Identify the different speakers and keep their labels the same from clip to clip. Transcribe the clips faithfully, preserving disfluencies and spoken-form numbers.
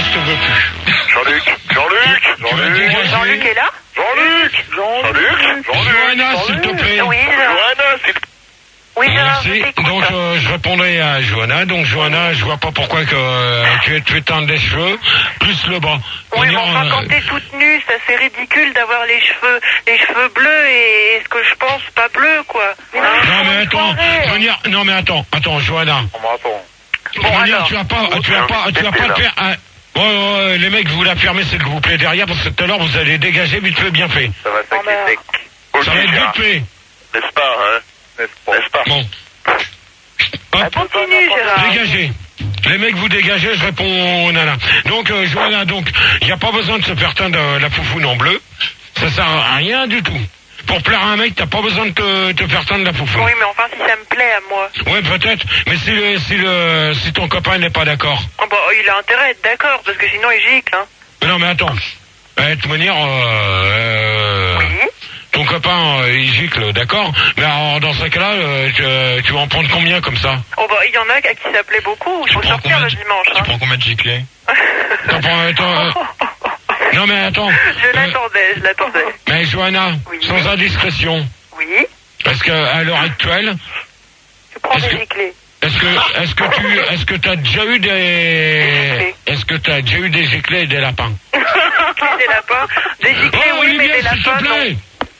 Speaker 1: je te veux plus.
Speaker 2: Jean-Luc, Jean-Luc,
Speaker 1: Jean-Luc.
Speaker 3: Jean-Luc est là?
Speaker 2: Jean-Luc, Jean-Luc, Jean-Luc.
Speaker 1: Johanna, s'il te plaît.
Speaker 3: Oui,
Speaker 2: Johanna, s'il te plaît.
Speaker 3: Oui, Gérard, je
Speaker 1: Merci.
Speaker 3: t'écoute.
Speaker 1: Donc euh, je répondrai à Johanna. Donc Johanna, je vois pas pourquoi que euh, tu es tu éteins les cheveux plus le bras.
Speaker 3: Oui, mais
Speaker 1: Dire,
Speaker 3: enfin,
Speaker 1: euh,
Speaker 3: quand t'es toute nue, ça c'est ridicule d'avoir les cheveux, les cheveux bleus et ce que je pense pas bleu, quoi.
Speaker 1: Non mais attends, je veux dire, non mais attends, attends, Johanna.
Speaker 2: On me répond.
Speaker 1: Je veux dire,
Speaker 3: alors.
Speaker 1: tu vas pas, tu vas pas, tu vas pas le faire. hein. Ouais, ouais, ouais, les mecs, vous la fermez s'il vous plaît derrière parce que tout à l'heure vous allez dégager vite fait, bien fait.
Speaker 2: Ça va
Speaker 3: Oh,
Speaker 2: sec,
Speaker 3: merde.
Speaker 2: sec.
Speaker 1: Ça va être vite fait.
Speaker 2: N'est-ce pas, hein? N'est-ce pas?
Speaker 1: Bon.
Speaker 3: Ah,
Speaker 1: Hop,
Speaker 3: continue, Gérard.
Speaker 1: dégagez. Les mecs, vous dégagez, je réponds au nana. Donc, euh, Johanna, donc, il n'y a pas besoin de se faire teindre euh, la foufoune en bleu. Ça sert à rien du tout. Pour plaire à un mec, t'as pas besoin de te, te faire teindre la foufoune.
Speaker 3: Oui, mais enfin, si ça me plaît à moi.
Speaker 1: Ouais, peut-être. Mais si le, si le, si ton copain n'est pas d'accord.
Speaker 3: Oh, bah, il a intérêt à être d'accord, parce que sinon il gicle, hein.
Speaker 1: Mais non, mais attends. Euh, de toute manière, euh, euh,
Speaker 3: Oui.
Speaker 1: ton copain, euh, il gicle, d'accord. Mais alors, dans ce cas-là, euh, tu, tu vas en prendre combien comme ça?
Speaker 3: Oh, bah, il y en a à qui ça plaît beaucoup. Il faut sortir le dimanche,
Speaker 4: Tu
Speaker 3: hein.
Speaker 4: prends combien de giclés?
Speaker 1: T'en prends, attends, euh, non, mais attends.
Speaker 3: Je
Speaker 1: Euh,
Speaker 3: l'attendais, je l'attendais.
Speaker 1: mais Johanna,
Speaker 3: Oui.
Speaker 1: sans indiscrétion,
Speaker 3: Oui.
Speaker 1: est-ce que à l'heure actuelle,
Speaker 3: Je prends
Speaker 1: Est-ce
Speaker 3: des
Speaker 1: que-
Speaker 3: giclés.
Speaker 1: est-ce que est-ce que tu est-ce que t'as déjà eu des est-ce que t'as déjà eu des giclés et des lapins?
Speaker 3: Des lapins. Des giclés,
Speaker 1: Oh
Speaker 3: oui, mais
Speaker 1: Olivier,
Speaker 3: des
Speaker 1: s'il te
Speaker 3: lapins, non.
Speaker 1: plaît.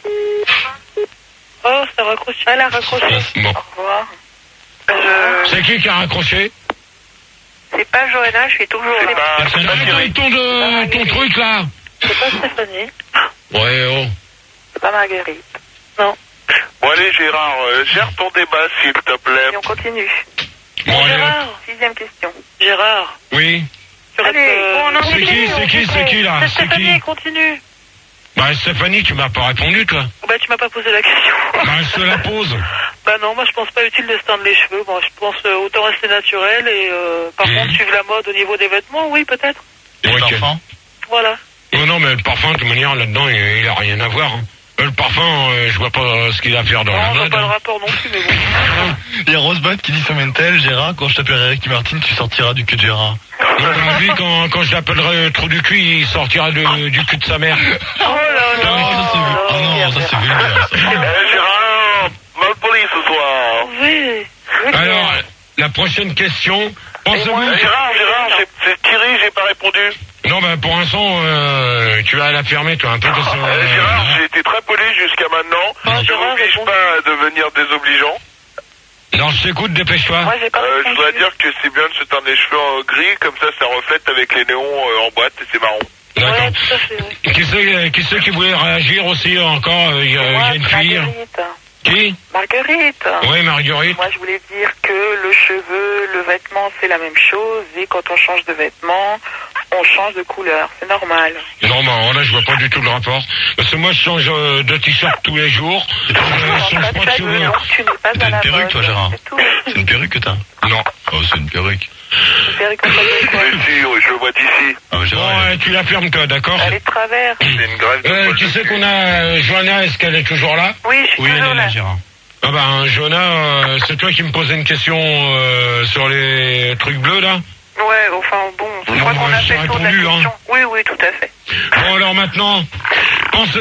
Speaker 3: Oh, ça raccroche. Elle a raccroché.
Speaker 1: Bon,
Speaker 3: Au revoir. Je...
Speaker 1: c'est qui qui a raccroché?
Speaker 3: C'est pas Johanna, je suis toujours
Speaker 2: C'est
Speaker 3: là.
Speaker 2: pas, c'est pas
Speaker 1: Arrête
Speaker 2: Thierry.
Speaker 1: ton de ton truc là.
Speaker 3: C'est pas Stéphanie.
Speaker 1: Ouais oh.
Speaker 3: C'est pas Marguerite. Non.
Speaker 2: Bon, allez, Gérard, euh, gère ton débat, s'il te plaît.
Speaker 3: Et on continue.
Speaker 1: Bon, allez,
Speaker 3: Gérard, sixième question. Gérard.
Speaker 1: oui.
Speaker 3: Allez, bon, on en
Speaker 1: C'est
Speaker 3: est
Speaker 1: qui,
Speaker 3: fini,
Speaker 1: c'est
Speaker 3: on
Speaker 1: qui,
Speaker 3: fait.
Speaker 1: c'est qui, là?
Speaker 3: C'est
Speaker 1: C'est
Speaker 3: Stéphanie,
Speaker 1: qui?
Speaker 3: continue.
Speaker 1: Bah Stéphanie, tu m'as pas répondu toi.
Speaker 3: Bah, tu m'as pas posé la question.
Speaker 1: Bah je te la pose.
Speaker 3: Bah non, moi je pense pas utile de se teindre les cheveux. Moi je pense euh, autant rester naturel et euh, par
Speaker 1: Mhm.
Speaker 3: contre suivre la mode au niveau des vêtements, oui peut-être.
Speaker 4: Et le
Speaker 1: Ok.
Speaker 4: parfum?
Speaker 3: Voilà.
Speaker 1: Non non mais le parfum de toute manière là-dedans il, il a rien à voir. hein. Euh, Le parfum, euh, je vois pas euh, ce qu'il a à faire dans
Speaker 3: Non,
Speaker 1: la
Speaker 3: on voit
Speaker 1: mode.
Speaker 3: pas le
Speaker 1: hein.
Speaker 3: rapport non plus, mais bon.
Speaker 4: Il y a Rosebud qui dit semaine telle, Gérard, quand je t'appellerai Ricky Martin, tu sortiras du cul de Gérard.
Speaker 1: Donc, euh, lui, quand, quand je l'appellerai trou du cul, il sortira de- du cul de sa mère.
Speaker 3: Oh là là.
Speaker 4: Non, ça c'est vu- oh non, ça c'est vulgaire, ça.
Speaker 2: Eh, Gérard, mal poli ce soir.
Speaker 3: Oui. Oui,
Speaker 1: Alors, la prochaine question. Pensez-vous
Speaker 2: Eh,
Speaker 1: que-
Speaker 2: Gérard, Gérard, j'ai- c'est Thierry, j'ai pas répondu.
Speaker 1: Non, ben pour l'instant, euh, tu vas la fermer, toi, un peu de ça.
Speaker 2: Eh, Gérard, j'ai été très poli jusqu'à maintenant.
Speaker 3: Ah,
Speaker 2: Je
Speaker 3: Gérard,
Speaker 2: m'oblige
Speaker 3: réponds.
Speaker 2: pas à devenir désobligeant.
Speaker 1: Non, je t'écoute, dépêche-toi.
Speaker 3: Moi j'ai pas
Speaker 2: Euh, je
Speaker 3: répondu.
Speaker 2: voudrais dire que c'est bien de se teindre les cheveux en gris, comme ça, ça reflète avec les néons euh, en boîte et c'est marrant.
Speaker 1: D'accord.
Speaker 3: Ouais, tout à fait, oui.
Speaker 1: Qui c'est qui, c'est qui voulait réagir aussi encore? Il y, a- il y a une fille.
Speaker 3: Marguerite.
Speaker 1: Qui?
Speaker 3: Marguerite.
Speaker 1: Oui, Marguerite.
Speaker 3: Moi, je voulais dire que le cheveu, le vêtement, c'est la même chose. Et quand on change de vêtement, on change de couleur. C'est normal.
Speaker 1: Non, mais là, je vois pas du tout le rapport. Parce que moi, je change euh, de t-shirt tous les jours. Euh, je change pas de cheveux.
Speaker 3: Donc, tu n'es pas
Speaker 4: T'as
Speaker 3: à
Speaker 4: une
Speaker 3: la
Speaker 4: perruque,
Speaker 3: mode.
Speaker 4: toi, Gérard?
Speaker 3: C'est tout.
Speaker 4: C'est une perruque que t'as?
Speaker 1: Non.
Speaker 4: Oh, c'est une perruque.
Speaker 3: Une perruque en fait de quoi?
Speaker 2: Mais si, oui, je le vois d'ici.
Speaker 4: Ah, bah, Gérard,
Speaker 1: Bon,
Speaker 4: il a-
Speaker 1: euh, tu la fermes, toi, d'accord?
Speaker 3: Elle est de travers.
Speaker 2: C'est une grève de
Speaker 1: Euh,
Speaker 2: poil
Speaker 1: qui
Speaker 2: de
Speaker 1: c'est
Speaker 2: cul.
Speaker 1: qu'on a? euh, Johanna, est-ce qu'elle est toujours là?
Speaker 3: Oui, je suis
Speaker 4: Oui, elle
Speaker 3: toujours
Speaker 4: est là,
Speaker 3: là.
Speaker 4: Gérard.
Speaker 1: Ah ben, Johanna, euh, c'est toi qui me posais une question euh, sur les trucs bleus, là?
Speaker 3: Ouais, enfin bon, je
Speaker 1: Non,
Speaker 3: crois qu'on a
Speaker 1: j'ai
Speaker 3: fait le tour de la
Speaker 1: répondu, hein.
Speaker 3: question. Oui, oui, tout à fait.
Speaker 1: Bon, alors maintenant, pense...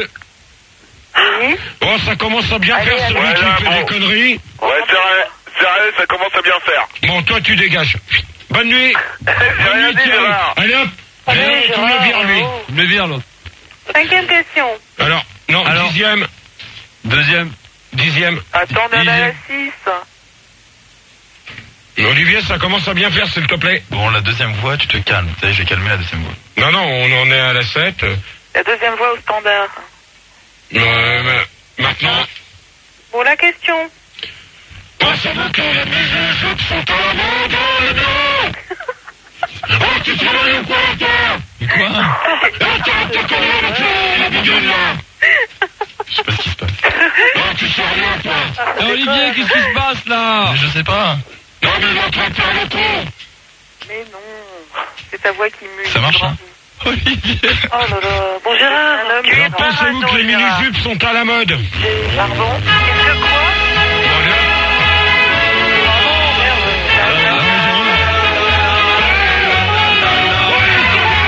Speaker 3: Oui.
Speaker 1: Oh, ça commence à bien
Speaker 3: Allez,
Speaker 1: faire, celui
Speaker 2: allez.
Speaker 1: qui
Speaker 2: Ouais,
Speaker 1: fait
Speaker 2: là,
Speaker 1: des
Speaker 2: bon.
Speaker 1: conneries.
Speaker 2: Ouais, c'est vrai, c'est vrai, ça commence à bien faire.
Speaker 1: Bon, toi, tu dégages. Bonne nuit.
Speaker 2: J'ai
Speaker 1: Bonne
Speaker 2: rien
Speaker 1: nuit,
Speaker 2: dit,
Speaker 1: Thierry.
Speaker 2: Gérard.
Speaker 1: Allez, hop.
Speaker 3: Allez,
Speaker 1: Allez, tu
Speaker 3: Gérard,
Speaker 1: le vires, lui.
Speaker 3: oh.
Speaker 4: Me vire, l'autre.
Speaker 3: Cinquième question.
Speaker 1: Alors, non,
Speaker 4: Alors.
Speaker 1: dixième.
Speaker 4: Deuxième.
Speaker 1: Dixième.
Speaker 3: Attends, on en a la
Speaker 4: Dixième.
Speaker 3: six.
Speaker 1: Olivier, ça commence à bien faire, s'il te plaît.
Speaker 4: Bon, la deuxième voix, tu te calmes. Tu sais, je vais calmer la deuxième voix.
Speaker 1: Non, non, on en est à la sept.
Speaker 3: La deuxième voix au standard.
Speaker 1: Euh, mais maintenant...
Speaker 3: Bon, la question.
Speaker 1: Pensez-vous que les musiques sont à la mode, les gars? Oh, tu travailles ou quoi, toi?
Speaker 4: Mais quoi?
Speaker 1: Attends, t'as connu avec la bidule, là?
Speaker 4: Je sais pas ce qui se passe.
Speaker 1: Oh, tu sais rien, toi?
Speaker 5: Olivier, qu'est-ce qui se passe là?
Speaker 4: Mais je sais pas.
Speaker 1: Non, mais il est en train de faire le con.
Speaker 3: Mais non. C'est ta voix qui mue.
Speaker 4: Ça marche, hein? Olivier.
Speaker 3: Oh là là. Bon, Gérard. Tu es
Speaker 1: Alors, pensez-vous que les mini-jupes sont à la mode?
Speaker 3: Pardon. Qu'est-ce que quoi?
Speaker 1: Oh,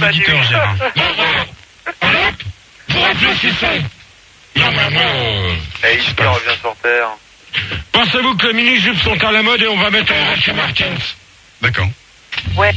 Speaker 3: pas du
Speaker 5: auditeurs,
Speaker 3: tout.
Speaker 5: Gérard.
Speaker 1: Vous réfléchissez. Normalement,
Speaker 2: Et Hitler revient sur Terre.
Speaker 1: pensez-vous que les mini-jupes sont à la mode et on va mettre un Ricky Martins?
Speaker 4: D'accord.
Speaker 3: Ouais.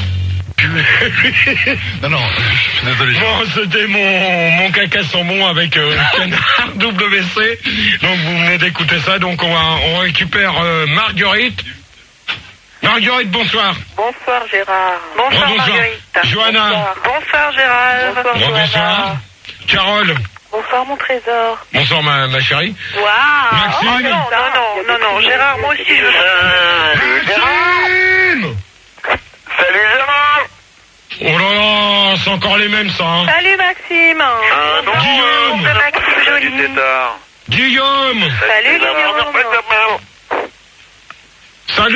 Speaker 4: Non, non, je suis désolé.
Speaker 1: Bon, c'était mon, mon caca sans bon avec euh, Canard W C. Donc vous venez d'écouter ça. Donc on, va, on récupère euh, Marguerite. Marguerite, bonsoir.
Speaker 3: Bonsoir Gérard. Bonsoir,
Speaker 1: Bonsoir.
Speaker 3: Marguerite.
Speaker 1: Johanna.
Speaker 3: Bonsoir, bonsoir Gérard. Bonsoir,
Speaker 1: Bon, bonsoir.
Speaker 3: Johanna.
Speaker 1: Carole.
Speaker 3: Bonsoir mon trésor.
Speaker 1: Bonsoir ma, ma chérie.
Speaker 3: Waouh.
Speaker 1: Maxime.
Speaker 3: Oh, non, non, non, non, non, Gérard, moi aussi je veux.
Speaker 2: Salut
Speaker 1: Maxime.
Speaker 2: Salut Gérard.
Speaker 1: Oh là là, c'est encore les mêmes ça. Hein.
Speaker 3: Salut Maxime.
Speaker 2: Ah non,
Speaker 1: Guillaume.
Speaker 2: euh,
Speaker 3: Maxime
Speaker 2: salut
Speaker 3: Joly.
Speaker 2: Tétard.
Speaker 1: Guillaume.
Speaker 3: Salut Guillaume.
Speaker 1: Salut.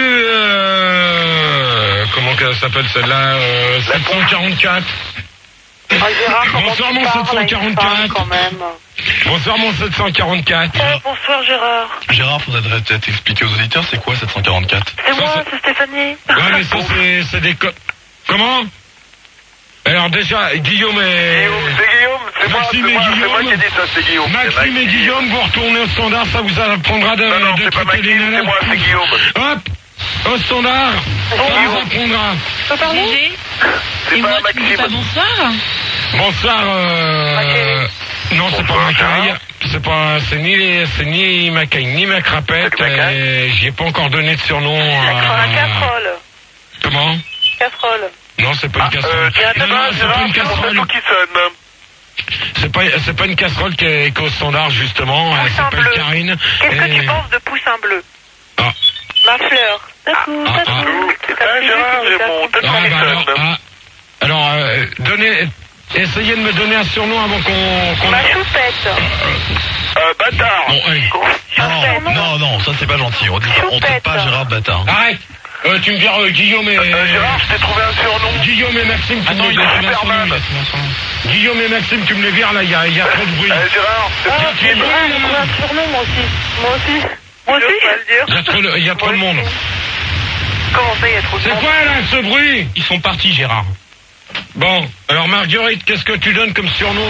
Speaker 1: Euh, comment qu'elle s'appelle celle-là euh, sept cent quarante-quatre.
Speaker 3: Oh, Gérard, comment
Speaker 1: Bonsoir,
Speaker 3: tu
Speaker 1: mon
Speaker 3: parles
Speaker 1: sept cent quarante-quatre.
Speaker 3: avec ça, quand même.
Speaker 1: Bonsoir mon sept cent quarante-quatre.
Speaker 3: Oh, bonsoir Gérard.
Speaker 4: Gérard, faudrait peut-être expliquer aux auditeurs c'est quoi sept cent quarante-quatre.
Speaker 3: C'est
Speaker 1: Ça,
Speaker 3: moi,
Speaker 1: c'est-
Speaker 3: c'est Stéphanie.
Speaker 1: Ouais mais ça c'est, c'est des co... Comment? Alors déjà, Guillaume et...
Speaker 2: Guillaume, c'est Guillaume, c'est moi, c'est
Speaker 1: Maxime et
Speaker 2: moi, c'est moi
Speaker 1: Guillaume.
Speaker 2: qui ai dit ça, c'est Guillaume. C'est
Speaker 1: Maxime et Guillaume, vous retournez au standard, ça vous apprendra de,
Speaker 2: Non, non,
Speaker 1: de
Speaker 2: c'est pas
Speaker 1: traiter les
Speaker 2: Maxime,
Speaker 1: nanas.
Speaker 2: c'est moi, c'est Guillaume.
Speaker 1: Hop, au standard, ça vous apprendra.
Speaker 6: Gégé,
Speaker 2: C'est
Speaker 6: et
Speaker 2: pas
Speaker 6: moi tu me dis pas
Speaker 2: Maxime.
Speaker 6: bonsoir?
Speaker 1: Bonsoir, euh... Non, c'est pas
Speaker 2: Bonsoir,
Speaker 1: Macaille.
Speaker 2: Gérard.
Speaker 1: C'est pas, c'est ni, c'est ni Macaille, ni Macrapette.
Speaker 2: C'est Macaille.
Speaker 1: et J'y ai pas encore donné de surnom.
Speaker 3: La
Speaker 1: à-
Speaker 3: casserole.
Speaker 1: Comment?
Speaker 3: Casserole.
Speaker 1: Non, c'est pas une
Speaker 2: Euh,
Speaker 1: casserole.
Speaker 2: tiens,
Speaker 1: non, non,
Speaker 2: là-bas,
Speaker 1: c'est pas
Speaker 2: Gérard,
Speaker 1: une
Speaker 2: c'est mon
Speaker 1: casserole.
Speaker 2: bateau qui sonne.
Speaker 1: C'est pas, c'est pas une casserole qui est, qui est au standard, justement. Elle
Speaker 3: Poussin
Speaker 1: s'appelle
Speaker 3: bleu.
Speaker 1: Karine.
Speaker 3: Qu'est-ce que
Speaker 1: Et-
Speaker 3: tu penses de Poussin bleu?
Speaker 1: Ah.
Speaker 3: Ma fleur. Coucou,
Speaker 1: Ah, ah.
Speaker 3: coucou.
Speaker 2: Ah, Gérard, j'ai mon
Speaker 1: Ah,
Speaker 2: téléphone
Speaker 1: bah
Speaker 2: qui
Speaker 1: alors,
Speaker 2: sonne.
Speaker 1: ah. Alors, euh, donnez, essayez de me donner un surnom avant qu'on, qu'on...
Speaker 3: Ma choupette.
Speaker 2: Euh, bâtard.
Speaker 1: Bon, allez.
Speaker 4: Non, non, non, ça c'est pas gentil. On dit pas, on traite pas Gérard de bâtard.
Speaker 1: Arrête. Euh, tu me dis euh, Guillaume et...
Speaker 2: Euh, Gérard, je t'ai trouvé un surnom.
Speaker 1: Guillaume et Maxime, tu
Speaker 5: Attends,
Speaker 1: me
Speaker 5: il
Speaker 1: les
Speaker 5: a
Speaker 1: vires.
Speaker 5: trouvé un surnom, il a trouvé un surnom.
Speaker 1: Guillaume et Maxime, tu me les vires, là, il y a, il y a trop de bruit.
Speaker 2: Euh, Gérard, c'est
Speaker 3: Ah,
Speaker 2: Maxime.
Speaker 3: c'est vrai, j'ai trouvé un surnom, moi aussi. Moi aussi. Moi aussi, je vais le dire.
Speaker 1: Il y a trop, de- il y a trop de monde.
Speaker 3: Comment ça, il y a trop de
Speaker 1: C'est
Speaker 3: monde?
Speaker 1: quoi, là, ce bruit?
Speaker 5: Ils sont partis, Gérard.
Speaker 1: Bon, alors Marguerite, qu'est-ce que tu donnes comme surnom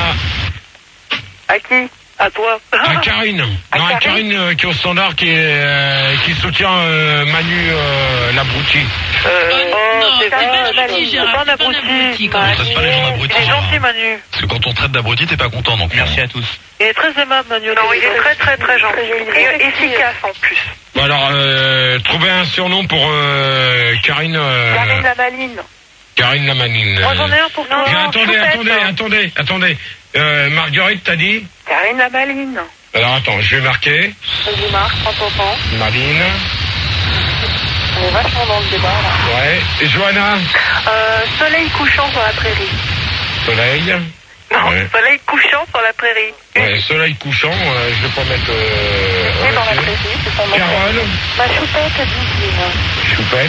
Speaker 1: à,
Speaker 3: À qui? À toi.
Speaker 1: à Karine?
Speaker 3: À
Speaker 1: Non, à
Speaker 3: Karine
Speaker 1: Karine euh, qui est au standard, qui, est, euh, qui soutient euh, Manu euh, l'abruti.
Speaker 3: Euh,
Speaker 6: Oh, non,
Speaker 3: c'est
Speaker 6: c'est
Speaker 3: pas
Speaker 6: pas
Speaker 3: un
Speaker 6: gentil,
Speaker 3: abruti,
Speaker 6: Gérard,
Speaker 3: c'est pas un
Speaker 6: c'est pas un
Speaker 3: abruti.
Speaker 6: abruti, quand même.
Speaker 4: On traite pas les gens d'abrutis,
Speaker 3: Il est
Speaker 4: Gérard.
Speaker 3: gentil, Manu.
Speaker 4: Parce que quand on traite d'abruti, t'es pas content donc.
Speaker 5: Merci à tous.
Speaker 3: Il est très aimable, Manu. Non, il est très, très, très gentil. Et efficace, en plus.
Speaker 1: Bon, alors, euh, trouvez un surnom pour euh, Karine... Euh,
Speaker 3: Karine la maline.
Speaker 1: Karine Lamanine.
Speaker 3: Moi, j'en ai un pour toi.
Speaker 1: Mais attendez,
Speaker 3: Choupette.
Speaker 1: attendez, attendez, attendez. Euh, Marguerite, t'as dit?
Speaker 3: Karine la maline.
Speaker 1: Alors, attends, je vais marquer.
Speaker 3: Vas-y, Marc, prends ton temps.
Speaker 1: Marine.
Speaker 3: On est vachement dans le débat, là.
Speaker 1: Ouais. Et Johanna?
Speaker 3: Euh, soleil couchant sur la prairie.
Speaker 1: Soleil.
Speaker 3: Non,
Speaker 1: Ouais.
Speaker 3: soleil couchant sur la prairie.
Speaker 1: Ouais, soleil couchant, euh, je vais pas mettre... Euh,
Speaker 3: Et dans la
Speaker 1: ok.
Speaker 3: prairie, c'est son nom.
Speaker 1: Carole.
Speaker 3: Ma choupette, Dizine.
Speaker 1: Choupette.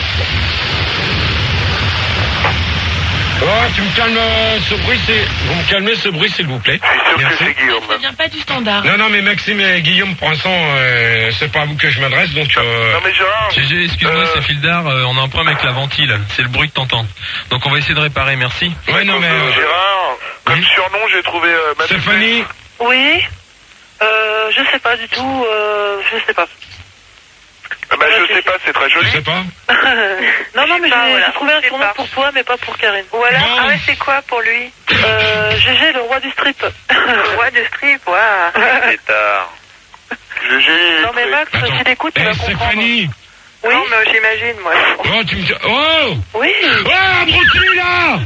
Speaker 1: Oh, tu me calmes euh, ce bruit, c'est... Vous me calmez ce bruit, s'il vous plaît.
Speaker 2: Je suis sûr que
Speaker 1: Merci.
Speaker 2: c'est Guillaume.
Speaker 6: Ça vient pas du standard.
Speaker 1: Non, non, mais Maxime et Guillaume, pour l'instant, euh, c'est pas à vous que je m'adresse, donc... Euh...
Speaker 2: Non mais Gérard.
Speaker 5: Gégé, excuse-moi,
Speaker 2: Euh,
Speaker 5: c'est Fildar, euh, on a un problème avec la ventile. C'est le bruit que t'entends. Donc on va essayer de réparer, merci.
Speaker 1: Ouais, non, mais...
Speaker 2: euh,
Speaker 1: euh,
Speaker 2: Gérard, comme
Speaker 1: oui.
Speaker 2: surnom, j'ai trouvé euh, Manu.
Speaker 1: Stéphanie.
Speaker 3: Oui. Euh, je sais pas du tout. Euh, je sais pas.
Speaker 2: Ah bah, je sais pas, c'est très
Speaker 1: Je
Speaker 2: joli.
Speaker 1: sais pas.
Speaker 3: non, non, mais
Speaker 7: pas,
Speaker 3: j'ai
Speaker 7: voilà.
Speaker 3: j'ai trouvé un
Speaker 7: Je sais
Speaker 3: surnom
Speaker 7: pas.
Speaker 3: pour toi, mais pas pour Karine.
Speaker 7: Voilà.
Speaker 1: Bon.
Speaker 7: Ah ouais, c'est quoi pour lui?
Speaker 3: Euh, Gégé, le roi du strip.
Speaker 7: Le roi de strip, waouh.
Speaker 2: Pétard. Je- j'ai-
Speaker 3: Non, mais Max,
Speaker 1: Attends.
Speaker 3: si t'écoutes, tu
Speaker 1: Eh,
Speaker 3: vas comprendre.
Speaker 1: Stéphanie.
Speaker 3: Oui.
Speaker 7: Non, mais j'imagine, moi.
Speaker 1: Oh, tu me dis... Oh.
Speaker 3: Oui.
Speaker 1: Oh, abruti, là.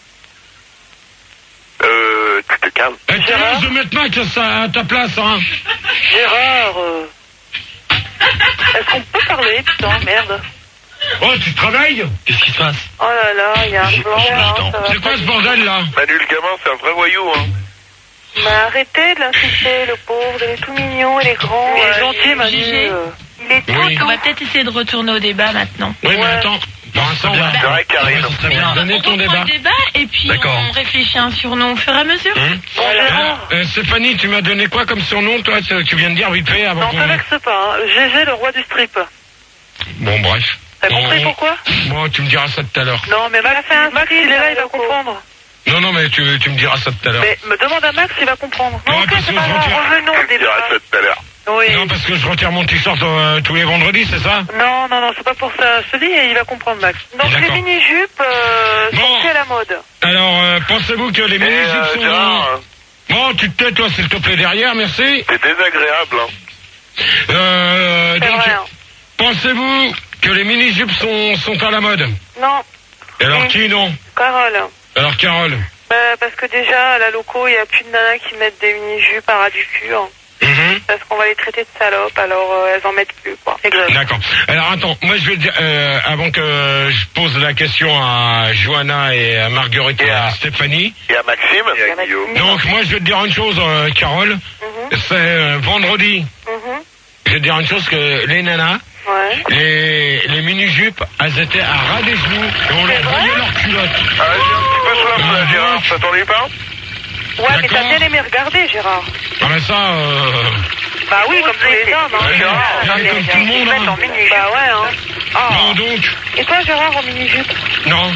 Speaker 2: Euh, tu te calmes.
Speaker 1: Eh, t'es
Speaker 3: Gérard.
Speaker 1: là, je vais mettre Max à, sa- à ta place, hein.
Speaker 3: Gérard, euh... est-ce qu'on peut parler, putain, merde.
Speaker 1: Oh, tu travailles?
Speaker 4: Qu'est-ce qui se passe?
Speaker 3: Oh là là, il y a un
Speaker 4: J'ai-
Speaker 3: blanc
Speaker 4: j'ai
Speaker 3: là,
Speaker 4: le temps.
Speaker 3: ça va
Speaker 1: C'est
Speaker 3: pas
Speaker 1: quoi ce
Speaker 3: du
Speaker 1: bordel, là?
Speaker 2: Manu le gamin, c'est un vrai voyou, hein.
Speaker 3: tout. Mais arrêtez de l'insulter, le pauvre, il est tout mignon, il est grand, il est
Speaker 6: Ouais,
Speaker 3: gentil, Manu.
Speaker 6: Gégé.
Speaker 3: euh.
Speaker 7: Il est tout,
Speaker 1: Oui.
Speaker 6: On va peut-être essayer de retourner au débat maintenant.
Speaker 1: Oui, mais
Speaker 3: Ouais.
Speaker 1: attends. Pour l'instant, on va...
Speaker 2: C'est vrai, Karine.
Speaker 4: Ouais, c'est très bien.
Speaker 1: Donnez
Speaker 6: on
Speaker 1: ton
Speaker 6: reprend
Speaker 1: débat.
Speaker 6: le débat et puis
Speaker 4: D'accord.
Speaker 6: on réfléchit à un surnom au fur et à mesure.
Speaker 1: Hein?
Speaker 3: Bon, Gérard,
Speaker 1: Euh, Stéphanie, tu m'as donné quoi comme surnom, toi? Tu tu viens de dire vite fait avant
Speaker 3: non,
Speaker 1: qu'on...
Speaker 3: te vexe pas, hein. Gégé, le roi du strip.
Speaker 1: Bon, bref.
Speaker 7: T'as compris pourquoi?
Speaker 1: Bon, tu me diras ça tout à l'heure.
Speaker 7: Non, mais Max, Max il est là, il va comprendre.
Speaker 1: Non, non, mais tu, tu me diras ça tout à l'heure.
Speaker 7: Mais me demande à Max, il va comprendre. Non,
Speaker 1: Ouais,
Speaker 7: ok,
Speaker 1: parce
Speaker 7: c'est
Speaker 1: que
Speaker 7: pas
Speaker 1: je
Speaker 7: grave,
Speaker 1: retire.
Speaker 7: revenons au
Speaker 2: Tu me diras
Speaker 7: débat.
Speaker 2: ça tout à l'heure.
Speaker 7: Oui.
Speaker 1: Non, parce que je retire mon t-shirt euh, tous les vendredis, c'est ça?
Speaker 7: Non, non, non, c'est pas pour ça. Je te dis, il va comprendre, Max. Donc les
Speaker 1: D'accord.
Speaker 7: mini-jupes euh,
Speaker 1: Bon.
Speaker 7: sont plus à la mode.
Speaker 1: Alors, euh, pensez-vous que les
Speaker 2: Et
Speaker 1: mini-jupes
Speaker 2: euh,
Speaker 1: sont...
Speaker 2: Gérard, hein,
Speaker 1: Bon, tu te tais, toi, s'il te plaît, derrière, merci.
Speaker 2: c'est désagréable. Hein.
Speaker 1: Euh,
Speaker 7: C'est
Speaker 1: donc,
Speaker 7: vrai. hein.
Speaker 1: pensez-vous que les mini-jupes sont, sont à la mode?
Speaker 7: Non,
Speaker 1: Et alors,
Speaker 7: Oui.
Speaker 1: qui, non?
Speaker 7: Carole.
Speaker 1: Alors, Carole?
Speaker 7: Euh, parce que déjà, à la loco, il n'y a plus de nanas qui mettent des mini-jupes à ras du cul. hein.
Speaker 1: Mhm.
Speaker 7: Parce qu'on va les traiter de salopes, alors euh, elles en mettent plus, quoi. Exact.
Speaker 1: D'accord. Alors attends, moi je vais te dire, euh, avant que je pose la question à Johanna et à Marguerite et,
Speaker 2: Et
Speaker 1: à
Speaker 2: à-
Speaker 1: Stéphanie.
Speaker 2: Et à Maxime.
Speaker 7: Et à Guillaume.
Speaker 1: Donc moi je vais te dire une chose, euh, Carole,
Speaker 7: Mhm,
Speaker 1: c'est euh, vendredi.
Speaker 7: mhm.
Speaker 1: Je vais te dire une chose, que les nanas,
Speaker 7: Ouais.
Speaker 1: les, les mini-jupes, elles étaient à ras des genoux et on leur
Speaker 7: C'est vrai
Speaker 1: voyait leurs culottes.
Speaker 2: Ah, j'ai un petit peu soif là,
Speaker 1: Ah,
Speaker 2: Gérard,
Speaker 1: donc.
Speaker 2: ça t'ennuie pas?
Speaker 7: Ouais, mais t'as
Speaker 1: D'accord.
Speaker 7: bien aimé regarder, Gérard.
Speaker 1: Ah mais ça, euh...
Speaker 7: Bah oui, comme tous les hommes, hein.
Speaker 1: Ouais,
Speaker 7: Gérard.
Speaker 1: ouais,
Speaker 7: Non, mais
Speaker 1: comme tout le monde,
Speaker 7: ils se mettent
Speaker 1: hein.
Speaker 7: en mini-jupe. Bah ouais, hein. Ah.
Speaker 1: non donc,
Speaker 7: Et toi, Gérard, en mini-jupe?
Speaker 1: non.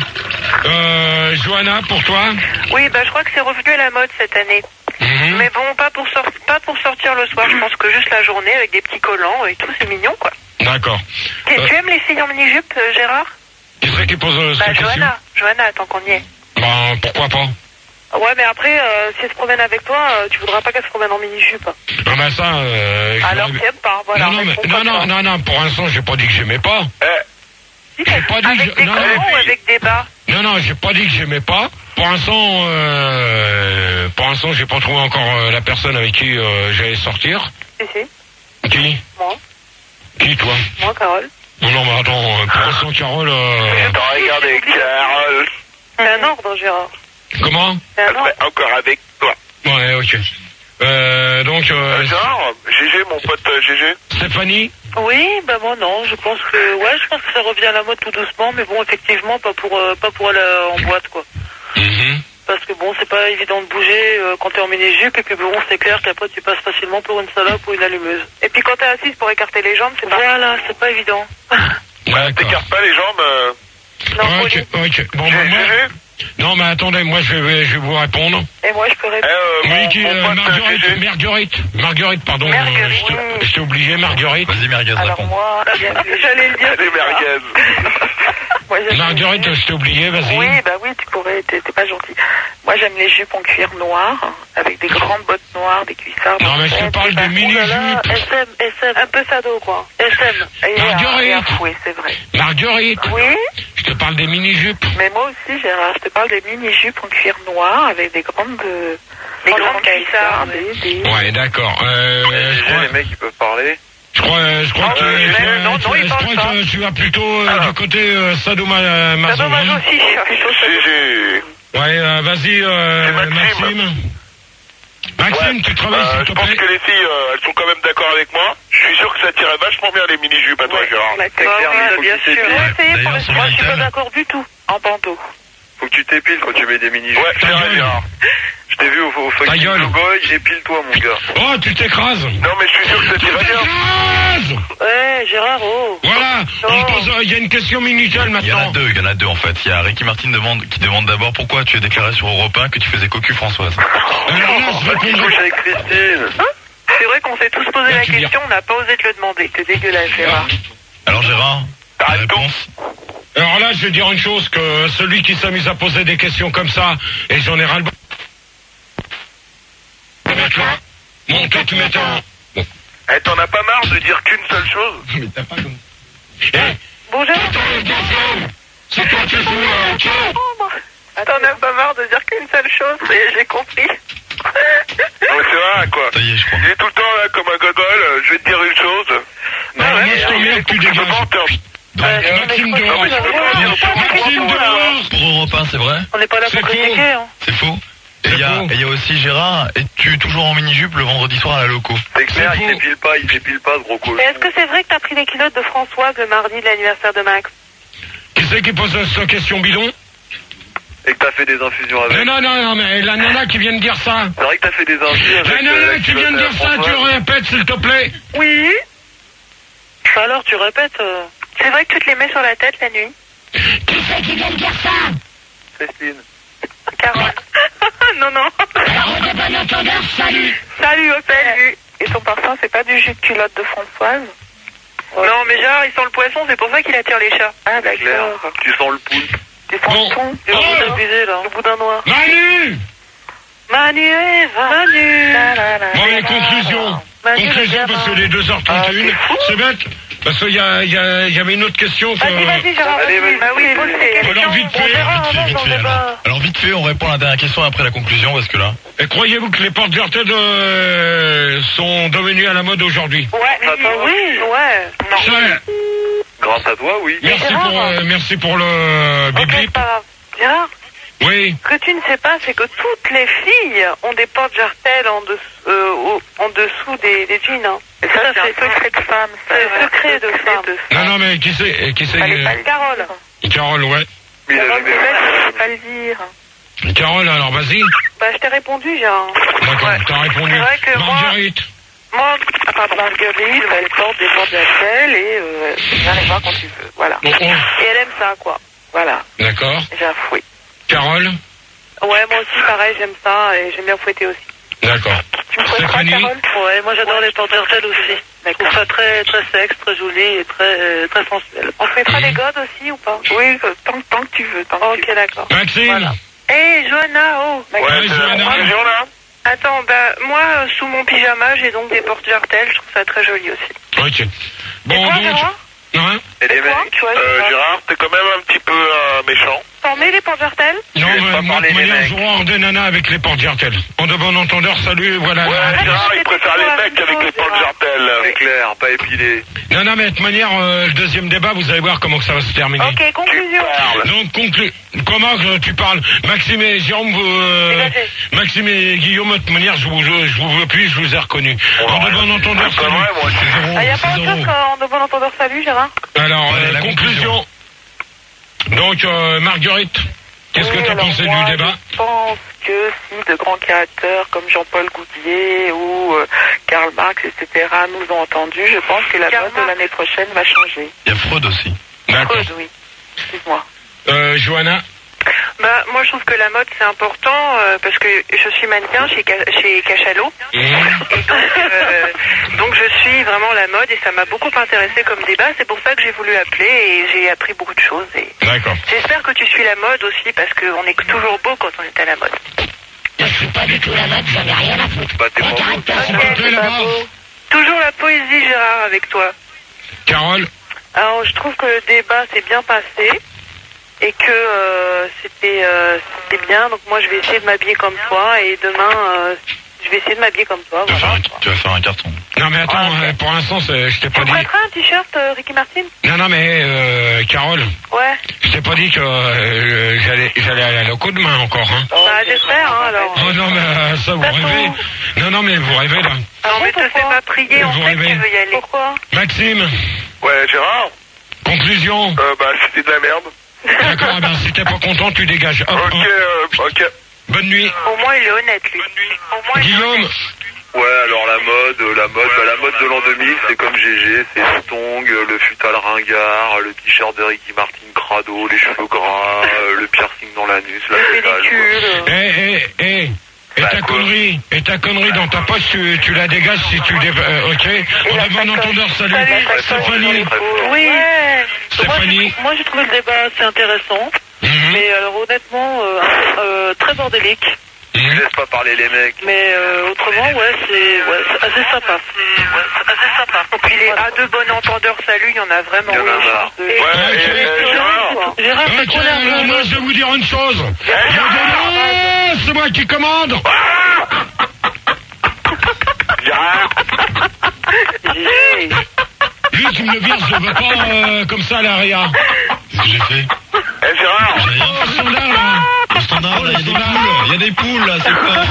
Speaker 1: Euh, Johanna, pour toi?
Speaker 7: Oui, bah je crois que c'est revenu à la mode cette année.
Speaker 1: Mhm.
Speaker 7: Mais bon, pas pour, sor- pas pour sortir le soir, je pense que juste la journée avec des petits collants et tout, c'est mignon, quoi.
Speaker 1: D'accord.
Speaker 7: Tu,
Speaker 1: Euh,
Speaker 7: tu aimes les filles en mini-jupe, euh, Gérard?
Speaker 1: Qui c'est qui pose euh,
Speaker 7: Bah
Speaker 1: cette question?
Speaker 7: Johanna, Johanna, tant qu'on y est.
Speaker 1: Ben, pourquoi pas?
Speaker 7: Ouais, mais après, euh, si elle se promène avec toi, euh, tu voudras pas qu'elle se promène en mini-jupe.
Speaker 1: Non, ben ça, euh... je
Speaker 7: Alors
Speaker 1: l'aurais-
Speaker 7: t'aimes pas, voilà.
Speaker 1: non, non, mais,
Speaker 7: réponds
Speaker 1: non,
Speaker 7: comme
Speaker 1: non,
Speaker 7: ça.
Speaker 1: non, non, pour l'instant, j'ai pas dit que j'aimais pas.
Speaker 2: Eh,
Speaker 7: Si,
Speaker 1: j'ai pas dit
Speaker 7: avec
Speaker 1: que-
Speaker 7: des
Speaker 1: non,
Speaker 7: collants
Speaker 1: non,
Speaker 7: ou avec des bas?
Speaker 1: Non, non, j'ai pas dit que j'aimais pas. Pour l'instant, euh... pour l'instant, j'ai pas trouvé encore euh, la personne avec qui euh, j'allais sortir.
Speaker 7: Si, si.
Speaker 1: Qui?
Speaker 7: Moi,
Speaker 1: Qui, toi?
Speaker 7: moi, Carole.
Speaker 1: Non, non, mais attends, euh, pour l'instant, Carole, euh...
Speaker 2: attends, regardez, Carole.
Speaker 7: C'est un ordre, Gérard.
Speaker 1: Comment?
Speaker 7: C'est un ordre.
Speaker 2: Ouais, encore avec toi.
Speaker 1: Ouais, ok. Euh, donc,
Speaker 2: Euh,
Speaker 1: euh...
Speaker 2: Gérard, G G, mon pote euh, G G.
Speaker 1: Stéphanie?
Speaker 7: Oui, bah moi non, je pense que ouais, je pense que ça revient à la mode tout doucement, mais bon, effectivement, pas pour euh, pas pour aller en boîte, quoi.
Speaker 1: Mhm.
Speaker 7: Parce que bon, c'est pas évident de bouger euh, quand t'es en mini-jupe, et puis bon, c'est clair qu'après tu passes facilement pour une salope ou une allumeuse. Et puis quand t'es assise pour écarter les jambes, c'est pas... Voilà, c'est pas évident.
Speaker 1: D'accord.
Speaker 2: T'écartes pas les jambes. Euh...
Speaker 7: Non,
Speaker 1: Ok,
Speaker 7: poli.
Speaker 1: ok. Bon,
Speaker 2: G
Speaker 1: bah, moi...
Speaker 2: G.
Speaker 1: Non, mais attendez, moi, je vais, je vais vous répondre.
Speaker 7: Et moi, je peux
Speaker 2: Eh,
Speaker 7: répondre.
Speaker 2: euh,
Speaker 1: Oui,
Speaker 2: mon,
Speaker 1: qui,
Speaker 2: mon
Speaker 1: euh,
Speaker 2: pote euh, G
Speaker 1: Marguerite,
Speaker 2: G.
Speaker 1: Marguerite, Marguerite, pardon.
Speaker 7: Marguerite.
Speaker 1: euh, je t'ai- Je t'ai obligé, Marguerite.
Speaker 4: Vas-y, Merguez,
Speaker 7: Alors
Speaker 4: réponds.
Speaker 7: moi, j'allais le dire.
Speaker 2: Allez, merguez.
Speaker 7: Moi, j'aime les
Speaker 1: Marguerite,
Speaker 7: jupes.
Speaker 1: je t'ai oublié, vas-y.
Speaker 3: Oui, bah oui, tu pourrais, t'es t'es pas gentil. Moi, j'aime les jupes en cuir noir, avec des grandes bottes noires, des cuissards.
Speaker 1: Non, mais je te parle des mini-jupes.
Speaker 7: S M, S M, un peu sado, quoi. S M.
Speaker 3: Et à-
Speaker 1: Marguerite.
Speaker 3: et à fouet, c'est vrai.
Speaker 1: Marguerite,
Speaker 3: Oui,
Speaker 1: je te parle des mini-jupes.
Speaker 3: mais moi aussi, Gérard, je te parle des mini-jupes en cuir noir, avec des grandes... euh,
Speaker 7: Des
Speaker 3: grandes
Speaker 7: grandes cuissards,
Speaker 3: des- des-
Speaker 1: Ouais, d'accord. Euh, je
Speaker 2: G G,
Speaker 1: crois,
Speaker 2: les mecs, ils peuvent parler.
Speaker 1: je crois, je crois
Speaker 2: Non,
Speaker 1: que,
Speaker 2: euh,
Speaker 1: tu-
Speaker 2: mais non,
Speaker 1: tu-
Speaker 2: non, il
Speaker 1: je
Speaker 2: parle
Speaker 1: crois
Speaker 2: pas.
Speaker 1: que tu vas plutôt euh,
Speaker 2: Ah.
Speaker 1: du côté euh, sadomaso.
Speaker 7: C'est dommage aussi, je suis plutôt
Speaker 2: G
Speaker 7: sado.
Speaker 2: G.
Speaker 1: Ouais, euh, vas-y, euh,
Speaker 2: C'est Maxime.
Speaker 1: Maxime. Maxime,
Speaker 2: Ouais.
Speaker 1: tu travailles,
Speaker 2: Euh,
Speaker 1: s'il
Speaker 2: je
Speaker 1: te
Speaker 2: pense
Speaker 1: plaît.
Speaker 2: que les filles, euh, elles sont quand même d'accord avec moi. Je suis sûr que ça tirait vachement bien les mini-jupes à toi, Gérard.
Speaker 3: Ouais, c'est
Speaker 7: Bah
Speaker 3: clair,
Speaker 7: oui,
Speaker 3: il
Speaker 7: bah,
Speaker 3: faut
Speaker 7: bien
Speaker 3: que tu
Speaker 7: sûr.
Speaker 3: t'épiles.
Speaker 7: Ouais, essayez,
Speaker 4: D'ailleurs,
Speaker 7: moi,
Speaker 4: sur
Speaker 7: moi, je suis pas
Speaker 4: Minitel.
Speaker 7: d'accord du tout.
Speaker 3: En bandeau.
Speaker 8: Faut que tu t'épiles quand tu mets des mini-jupes.
Speaker 2: Ouais, c'est
Speaker 1: Ta
Speaker 2: vrai,
Speaker 1: gueule.
Speaker 2: Gérard.
Speaker 8: Je t'ai vu au, au
Speaker 1: Ta
Speaker 8: fucking
Speaker 1: gueule.
Speaker 8: Blue Boy, épile-toi mon gars.
Speaker 1: Oh, tu t'écrases.
Speaker 2: Non, mais je suis sûr que ça
Speaker 1: Tu
Speaker 2: tirait bien.
Speaker 1: t'écrases.
Speaker 7: Ouais, Gérard, oh.
Speaker 1: Voilà, on
Speaker 7: Non.
Speaker 1: pose, euh, il y a une question Minitel
Speaker 4: Il y en a
Speaker 1: maintenant.
Speaker 4: deux, il y en a deux en fait. Il y a Ricky Martin demande, qui demande d'abord pourquoi tu as déclaré sur Europe un que tu faisais cocu Françoise.
Speaker 1: Alors là, je
Speaker 8: Qui
Speaker 1: répondrai.
Speaker 8: couche avec Christine.
Speaker 7: C'est vrai qu'on s'est tous posé
Speaker 1: Bah,
Speaker 7: la
Speaker 1: tu dis-
Speaker 7: question, on n'a pas osé te le demander.
Speaker 3: C'est dégueulasse, Gérard.
Speaker 4: Alors Gérard, ta
Speaker 2: Arrête tout.
Speaker 4: réponse?
Speaker 1: Alors là, je vais dire une chose, que celui qui s'amuse à poser des questions comme ça, et j'en ai ras-le-bas. Mon toi, tu mets un... Bon.
Speaker 2: Eh, t'en as pas marre de dire qu'une seule chose?
Speaker 1: Mais t'as pas comme... Eh,
Speaker 7: Bonjour.
Speaker 1: c'est toi qui es venu, euh,
Speaker 7: T'en as pas marre de dire qu'une seule chose, ça y est, j'ai compris.
Speaker 2: Non, mais c'est vrai, quoi.
Speaker 4: Ça y est, je crois.
Speaker 2: Il est tout le temps là comme un gogol, euh, je vais te dire une chose.
Speaker 1: Non, moi, je t'emmerde, tu dégages.
Speaker 4: Donc,
Speaker 1: Maxime
Speaker 7: mais je
Speaker 1: dehors.
Speaker 7: crois que vous avez-
Speaker 1: Maxime dehors.
Speaker 4: pour Europe un, c'est vrai?
Speaker 7: On n'est pas là
Speaker 1: C'est
Speaker 7: pour
Speaker 1: faux.
Speaker 7: critiquer, hein.
Speaker 4: C'est faux. Et
Speaker 1: C'est
Speaker 4: il y, a-
Speaker 1: faux.
Speaker 4: et il y a aussi Gérard, es-tu toujours en mini-jupe le vendredi soir à la loco?
Speaker 8: C'est clair,
Speaker 1: C'est
Speaker 8: il
Speaker 1: faux.
Speaker 8: s'épile pas, il s'épile pas, ce gros cochon.
Speaker 7: Et est-ce que c'est vrai que t'as pris les kilos de Françoise le mardi de l'anniversaire de Max?
Speaker 1: Qui c'est qui pose cette question bidon?
Speaker 8: Et que t'as fait des infusions
Speaker 1: Mais
Speaker 8: avec.
Speaker 1: non, non, non, mais la nana qui vient de dire ça.
Speaker 8: C'est vrai que t'as fait des infusions avec.
Speaker 1: La
Speaker 8: euh,
Speaker 1: nana
Speaker 8: la
Speaker 1: qui vient de
Speaker 8: culotte
Speaker 1: dire
Speaker 8: à
Speaker 1: ça, tu
Speaker 8: Françoise.
Speaker 1: répètes, s'il te plaît.
Speaker 7: Oui. Alors, tu répètes. euh, C'est vrai que tu te les mets sur la tête la nuit?
Speaker 1: Qui c'est qui vient de dire ça?
Speaker 8: Christine.
Speaker 7: Carole. Non, non.
Speaker 1: Alors, de bon entendeur, salut.
Speaker 7: Salut, Opel.
Speaker 3: Et ton parfum, c'est pas du jus de culotte de Françoise?
Speaker 7: Non, mais genre, il sent le poisson, c'est pour ça qu'il attire les chats.
Speaker 3: Ah,
Speaker 8: Claire,
Speaker 3: d'accord.
Speaker 8: tu sens le poulpe.
Speaker 3: Tu sens
Speaker 1: Bon.
Speaker 3: le thon?
Speaker 7: Je vais
Speaker 1: Oh.
Speaker 7: vous abuser, là. Le boudin noir.
Speaker 1: Manu!
Speaker 7: Manu, Eva. Manu.
Speaker 3: La, la, la,
Speaker 1: Bon,
Speaker 3: la,
Speaker 1: les
Speaker 3: la,
Speaker 1: conclusions.
Speaker 7: Manu,
Speaker 1: Conclusion,
Speaker 7: le
Speaker 1: parce que
Speaker 7: gamin.
Speaker 1: les deux heures trente et un,
Speaker 3: Ah, c'est
Speaker 1: c'est bête. Parce qu'il y a, il y a, il y avait une autre question que...
Speaker 7: Vas-y, vas-y, Gérard.
Speaker 8: Allez,
Speaker 7: vas-y.
Speaker 8: vas-y.
Speaker 7: Bah oui, pose tes
Speaker 1: Alors,
Speaker 7: questions.
Speaker 1: vite fait,
Speaker 7: On verra
Speaker 4: Vite fait,
Speaker 7: avant
Speaker 4: vite
Speaker 7: dans le
Speaker 4: fait,
Speaker 7: débat.
Speaker 4: alors. Alors vite fait, on répond à la dernière question après la conclusion parce que là.
Speaker 1: Et croyez-vous que les portes jartelles euh, sont devenues à la mode aujourd'hui?
Speaker 7: Ouais,
Speaker 8: Attends,
Speaker 7: oui, ouais. Non.
Speaker 1: Ça,
Speaker 8: Grâce à toi, oui.
Speaker 1: merci
Speaker 7: Gérard.
Speaker 1: pour, euh, merci pour le
Speaker 7: Ok,
Speaker 1: bip
Speaker 7: c'est pas grave. Gérard,
Speaker 1: Oui.
Speaker 7: ce que tu ne sais pas, c'est que toutes les filles ont des portes jartelles en, dessous, euh, au- en dessous des, des jeans. Hein.
Speaker 3: Et ça, c'est un secret de femme, ça.
Speaker 7: C'est un secret de femme.
Speaker 1: Non, non, mais qui c'est, qui c'est,
Speaker 3: Fallait pas
Speaker 1: euh,
Speaker 3: le dire.
Speaker 7: Carole.
Speaker 1: Carole, ouais.
Speaker 8: Mais il a
Speaker 3: Carole,
Speaker 8: jamais
Speaker 3: peut-être, pas le dire.
Speaker 1: Carole, alors vas-y.
Speaker 7: Bah, je t'ai répondu, Gérard.
Speaker 1: D'accord,
Speaker 7: Ouais.
Speaker 1: t'as répondu.
Speaker 7: C'est vrai que moi-
Speaker 1: Marguerite.
Speaker 7: Moi,
Speaker 3: Ah, pardon, Marguerite, elle porte des portes jartelles et euh, viens les voir quand tu veux. Voilà.
Speaker 1: Bon, oh,
Speaker 7: et elle aime ça, quoi.
Speaker 3: Voilà.
Speaker 1: d'accord.
Speaker 3: J'avoue.
Speaker 1: Carole.
Speaker 7: Ouais, moi aussi, pareil, j'aime ça et j'aime bien fouetter aussi.
Speaker 1: D'accord.
Speaker 3: Tu me fouetteras,
Speaker 1: Stéphanie.
Speaker 3: Carole?
Speaker 7: Ouais, moi j'adore les portes jartelles aussi. Je trouve ça très, très sexe, très joli et très, euh, très sensuel. On se mettra
Speaker 1: Mhm.
Speaker 7: des godes aussi ou pas?
Speaker 3: Oui, euh, tant, tant que tu veux. Tant que tu
Speaker 7: Ok,
Speaker 3: veux.
Speaker 7: d'accord.
Speaker 1: Maxime.
Speaker 3: Voilà.
Speaker 7: Hé, Johanna, oh.
Speaker 1: Ouais,
Speaker 2: Ouais, c'est
Speaker 1: Johanna.
Speaker 2: la conclusion, là?
Speaker 7: Attends, bah, moi, euh, sous mon pyjama, j'ai donc des portes jartelles, je trouve ça très joli aussi.
Speaker 1: Ok.
Speaker 7: Et
Speaker 1: Bon,
Speaker 7: toi,
Speaker 1: donc.
Speaker 7: Gérard?
Speaker 1: Hein?
Speaker 8: Et les
Speaker 7: Et toi,
Speaker 8: mecs,
Speaker 7: tu vois,
Speaker 2: Euh,
Speaker 7: Gérard
Speaker 2: Gérard, t'es quand même un petit peu euh, méchant.
Speaker 7: T'en mets les portes jartelles?
Speaker 1: Non,
Speaker 8: laisse
Speaker 1: mais
Speaker 8: pas
Speaker 1: moi, de
Speaker 8: parler les
Speaker 1: manière,
Speaker 8: mecs.
Speaker 1: je hors des nanas avec les portes jartelles. En de bon entendeur, salut, voilà.
Speaker 2: Ouais,
Speaker 7: mais
Speaker 2: Gérard, il
Speaker 7: c'était
Speaker 2: préfère
Speaker 7: toujours la
Speaker 2: les mecs
Speaker 7: même
Speaker 2: avec
Speaker 7: chose,
Speaker 2: les portes
Speaker 7: Gérard.
Speaker 2: jartelles.
Speaker 8: c'est clair, pas épilé.
Speaker 1: Non, non, mais de toute manière, euh, le deuxième débat, vous allez voir comment que ça va se terminer.
Speaker 7: Ok, conclusion.
Speaker 2: Parle.
Speaker 1: Donc, conclu... comment euh, tu parles? Maxime et Jérôme, vous, euh,
Speaker 7: Dégagez.
Speaker 1: Maxime et Guillaume, de toute manière, je vous, je, je vous veux plus, je vous ai reconnu. En de bon entendeur,
Speaker 2: C'est
Speaker 1: salut.
Speaker 2: vrai, moi,
Speaker 1: C'est zéro,
Speaker 7: Ah, y a pas
Speaker 1: c'est
Speaker 7: autre chose
Speaker 1: zéro.
Speaker 7: qu'en de bon entendeur salut, Gérard?
Speaker 1: Alors,
Speaker 4: Allez,
Speaker 1: euh,
Speaker 4: la
Speaker 1: conclusion. Donc, euh, Marguerite, qu'est-ce
Speaker 3: Oui,
Speaker 1: que tu as
Speaker 3: alors
Speaker 1: pensé
Speaker 3: moi,
Speaker 1: du débat?
Speaker 3: Je pense que si de grands créateurs comme Jean-Paul Goudier ou euh, Karl Marx, et cetera, nous ont entendus, je pense que la
Speaker 7: Karl
Speaker 3: mode de
Speaker 7: Marx.
Speaker 3: l'année prochaine va changer.
Speaker 4: Il y a Freud aussi.
Speaker 1: D'accord.
Speaker 3: Freud, oui. Excuse-moi.
Speaker 1: Euh, Johanna?
Speaker 7: Bah, moi, je trouve que la mode, c'est important euh, parce que je suis mannequin chez, Ca- chez Cachalot.
Speaker 1: Mmh.
Speaker 7: Et donc, euh, donc, je suis vraiment la mode et ça m'a beaucoup intéressé comme débat. C'est pour ça que j'ai voulu appeler et j'ai appris beaucoup de choses. Et
Speaker 1: D'accord.
Speaker 7: j'espère que tu suis la mode aussi parce qu'on est toujours beau quand on est à la mode.
Speaker 1: Je suis pas du tout la mode, j'en ai rien à foutre.
Speaker 8: Bah, t'es pas beau.
Speaker 7: Ok,
Speaker 1: c'est
Speaker 7: c'est
Speaker 1: pas
Speaker 7: pas
Speaker 1: beau.
Speaker 7: beau. Toujours la poésie, Gérard, avec toi.
Speaker 1: Carole?
Speaker 7: Alors, je trouve que le débat s'est bien passé et que euh, c'était euh, c'était bien. Donc, moi, je vais essayer de m'habiller comme toi et demain, euh, je vais essayer de m'habiller comme toi.
Speaker 4: Tu vas,
Speaker 7: Voilà.
Speaker 4: faire un, tu vas faire un carton.
Speaker 1: Non, mais attends,
Speaker 7: Ah, ok.
Speaker 1: euh, pour l'instant, c'est- je t'ai
Speaker 7: Tu
Speaker 1: pas
Speaker 7: me
Speaker 1: dit.
Speaker 7: prêteras un t-shirt, euh, Ricky Martin?
Speaker 1: Non, non, mais euh, Carole,
Speaker 7: Ouais.
Speaker 1: je t'ai pas dit que euh, j'allais j'allais aller à la coup demain encore, hein.
Speaker 7: Bah, j'espère, hein, alors.
Speaker 1: Oh non, mais euh, ça, vous
Speaker 7: T'as
Speaker 1: rêvez.
Speaker 7: tout.
Speaker 1: Non, non, mais vous rêvez, là.
Speaker 7: Non, mais te fais pas prier, en
Speaker 1: Vous
Speaker 7: fait,
Speaker 1: rêvez.
Speaker 7: tu veux y aller. Pourquoi?
Speaker 1: Maxime,
Speaker 2: Ouais, Gérard,
Speaker 1: conclusion.
Speaker 2: euh, bah, c'était de la merde.
Speaker 1: D'accord, eh ben, si t'es pas content, tu dégages. Hop,
Speaker 2: Ok,
Speaker 1: hop.
Speaker 2: euh, ok.
Speaker 1: Bonne nuit.
Speaker 7: Au moins, il est honnête, lui. Au moins, il est
Speaker 1: Guillaume,
Speaker 7: honnête.
Speaker 8: Ouais, alors la mode, euh, la mode, bah, la mode de l'an deux mille, c'est comme G G, c'est le tong, euh, le futal ringard, le t-shirt de Ricky Martin crado, les cheveux gras, euh, le piercing dans l'anus, la
Speaker 7: Le
Speaker 8: pédale.
Speaker 7: pédicule.
Speaker 1: eh, eh, eh. Et
Speaker 8: Bah,
Speaker 1: ta
Speaker 8: quoi
Speaker 1: connerie, et ta connerie dans ta poche, tu, tu la dégages si tu dé... euh, ok. On
Speaker 3: la
Speaker 1: a bon
Speaker 3: sacoche.
Speaker 1: entendeur, salut.
Speaker 7: Salut, la
Speaker 1: Stéphanie.
Speaker 7: Oui. Ouais.
Speaker 1: Stéphanie.
Speaker 7: Moi, j'ai- moi, j'ai trouvé le débat assez intéressant.
Speaker 1: Mhm.
Speaker 7: Mais alors, honnêtement, euh, euh, très bordélique.
Speaker 1: Mhm.
Speaker 8: Laisse pas parler les mecs.
Speaker 7: Mais euh, autrement, ouais, c'est ouais, c'est assez sympa. Ouais, c'est assez sympa. Et puis les A deux bon entendeurs, salut, il y en a vraiment.
Speaker 8: Il y en a
Speaker 7: oui.
Speaker 8: marre.
Speaker 7: Et-
Speaker 2: Ouais,
Speaker 1: Ok.
Speaker 2: et, euh, Gérard,
Speaker 7: Gérard, t'es
Speaker 1: Ok,
Speaker 7: trop
Speaker 1: alors moi
Speaker 7: nerveux.
Speaker 1: je vais vous dire une chose.
Speaker 2: Eh,
Speaker 1: Ah, c'est moi qui commande.
Speaker 2: Gérard,
Speaker 7: J'ai-
Speaker 1: Lui, tu me le vires, je le veux pas euh, comme ça à l'arrière.
Speaker 4: Qu'est-ce que j'ai fait?
Speaker 2: eh, Gérard,
Speaker 4: J'ai rien
Speaker 1: Oh,
Speaker 4: fait.
Speaker 1: standard, là.
Speaker 4: Le standard, là, il y a des poules. Il y a des poules, là, c'est quoi?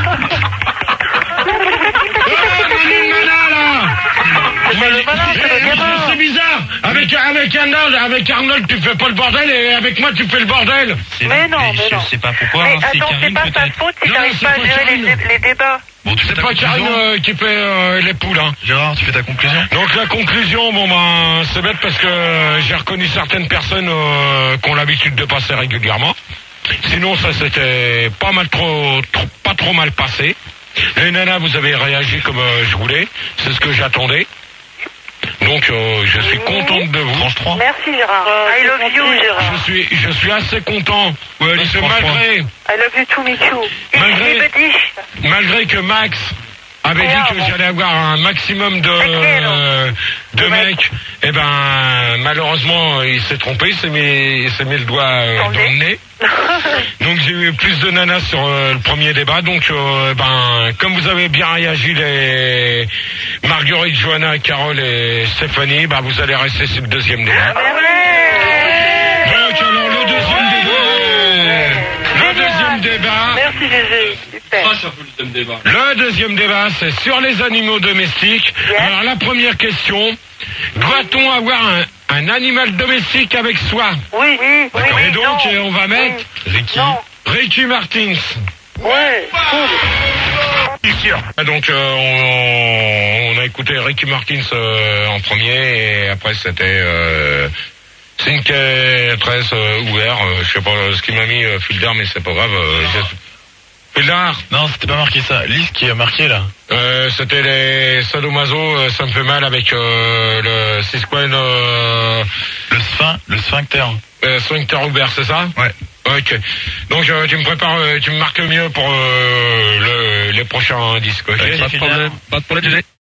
Speaker 1: Ah, Manu Mana, là.
Speaker 7: C'est pas le malin, c'est le
Speaker 1: Eh,
Speaker 7: gamin.
Speaker 1: C'est bizarre. Avec, avec Arnold, avec Arnold, tu fais pas le bordel et avec moi, tu fais le bordel.
Speaker 7: Mais non, mais non.
Speaker 5: Je sais pas pourquoi,
Speaker 7: Mais
Speaker 5: hein, c'est
Speaker 7: attends, c'est
Speaker 5: Karine
Speaker 7: pas sa
Speaker 5: peut-être.
Speaker 7: faute si
Speaker 1: Non,
Speaker 7: t'arrives
Speaker 1: c'est
Speaker 7: pas à
Speaker 1: pas
Speaker 7: gérer les,
Speaker 1: Karine.
Speaker 7: dé- les débats.
Speaker 4: Bon, tu fais
Speaker 1: C'est
Speaker 4: ta
Speaker 1: pas Karine
Speaker 4: conclusion
Speaker 1: euh, qui fait euh, les poules, hein.
Speaker 4: Gérard, tu fais ta conclusion?
Speaker 1: Donc la conclusion, bon ben, c'est bête parce que j'ai reconnu certaines personnes euh, qui ont l'habitude de passer régulièrement. Sinon, ça s'était pas mal trop, trop, pas trop mal passé. Les nanas, vous avez réagi comme euh, je voulais. C'est ce que j'attendais. Donc, euh, je suis contente de vous.
Speaker 4: Tranche trois.
Speaker 7: Merci Gérard. I love you Gérard.
Speaker 1: Je suis, je suis assez content.
Speaker 5: Ouais,
Speaker 1: Parce que
Speaker 5: franchement.
Speaker 1: malgré,
Speaker 7: I love you too, Michou.
Speaker 1: Malgré-
Speaker 7: Et petit.
Speaker 1: malgré que Max avait dit que j'allais avoir un maximum de, euh, de mecs, eh ben, malheureusement, il s'est trompé, il s'est mis, il s'est mis le doigt euh,
Speaker 7: Dans le
Speaker 1: dans le
Speaker 7: nez.
Speaker 1: nez. Donc j'ai eu plus de nanas sur euh, le premier débat. Donc euh, ben comme vous avez bien réagi les Marguerite, Johanna, Carole et Stéphanie, ben vous allez rester sur le deuxième débat. Donc alors le deuxième débat, le deuxième débat,
Speaker 7: Merci Gégé. Super.
Speaker 1: le deuxième débat, c'est sur les animaux domestiques. Alors la première question, doit-on avoir un, un animal domestique avec soi?
Speaker 7: Oui, oui, oui.
Speaker 1: Et donc
Speaker 7: non.
Speaker 1: euh, on va mettre
Speaker 4: Ricky.
Speaker 7: Non.
Speaker 1: Ricky Martins.
Speaker 7: Ouais, cool.
Speaker 1: Ah, donc euh, on, on a écouté Ricky Martins euh, en premier et après c'était euh, Cinque Tres euh, ouvert. Euh, je sais pas ce qui m'a mis euh, Filder, mais c'est pas grave. Euh, j'ai- Filder,
Speaker 4: Non, c'était pas marqué ça. Lise qui a marqué là.
Speaker 1: euh, c'était les sadomaso. Euh, ça me fait mal avec euh, le Cisquen euh,
Speaker 4: Le sphin, le sphincter.
Speaker 1: euh, sphincter ouvert, c'est ça?
Speaker 4: Ouais.
Speaker 1: Ok. Donc euh, tu me prépares, euh, tu me marques mieux pour euh, le, les prochains disques. Ok.
Speaker 4: Ok,
Speaker 5: Pas de problème. Pas de problème.